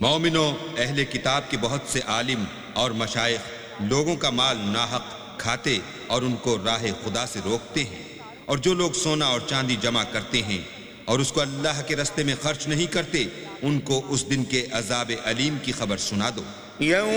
मोमिनो, अहले किताब के बहुत से आलिम और मशाइख लोगों का माल नाहक खाते और उनको राह खुदा से रोकते हैं, और जो लोग सोना और चांदी जमा करते हैं और उसको अल्लाह के रास्ते में खर्च नहीं करते, उनको उस दिन के अजाब अलीम की खबर सुना दो।